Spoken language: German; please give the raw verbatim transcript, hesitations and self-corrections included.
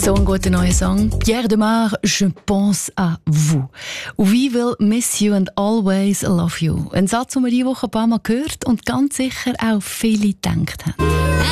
So ein guter neuer Song. Pierre Demar, Je pense à vous. Und «We will miss you and always love you». Ein Satz, den wir diese Woche ein paar Mal gehört und ganz sicher auch viele gedacht haben.